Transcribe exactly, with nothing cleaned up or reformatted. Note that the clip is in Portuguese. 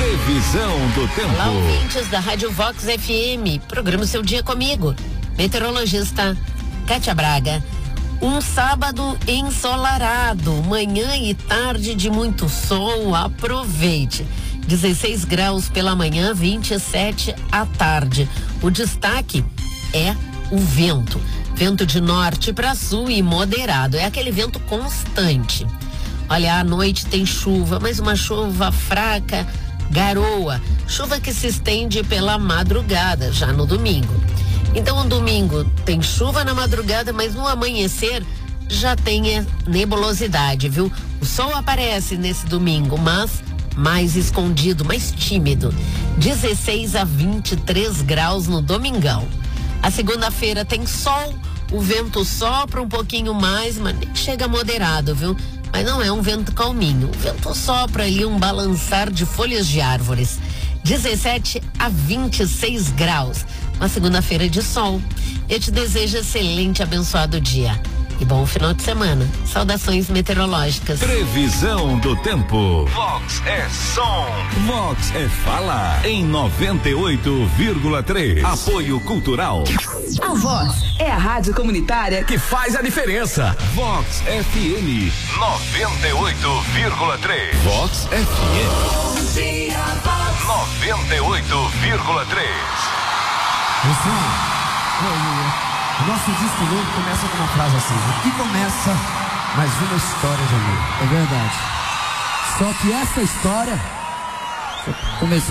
Previsão do tempo. Olá, ouvintes da Rádio Vox F M. Programa o seu dia comigo. Meteorologista Kátia Braga. Um sábado ensolarado, manhã e tarde de muito sol, aproveite. dezesseis graus pela manhã, vinte e sete à tarde. O destaque é o vento. Vento de norte para sul e moderado. É aquele vento constante. Olha, à noite tem chuva, mas uma chuva fraca, garoa. Chuva que se estende pela madrugada, já no domingo. Então, no domingo tem chuva na madrugada, mas no amanhecer já tem nebulosidade, viu? O sol aparece nesse domingo, mas mais escondido, mais tímido. dezesseis a vinte e três graus no domingão. A segunda-feira tem sol, o vento sopra um pouquinho mais, mas nem chega moderado, viu? Mas não é um vento calminho. O vento sopra ali um balançar de folhas de árvores. dezessete a vinte e seis graus. Uma segunda-feira de sol. Eu te desejo excelente, abençoado dia. E bom final de semana. Saudações meteorológicas. Previsão do tempo. Vox é som. Vox é fala. Em noventa e oito vírgula três. Apoio Cultural. A Vox é a rádio comunitária que faz a diferença. Vox F M noventa e oito vírgula três. Vox F M. Bom dia, Vox. noventa e oito vírgula três. O nosso disco novo começa com uma frase assim: aqui começa mais uma história de amor. É verdade. Só que essa história começou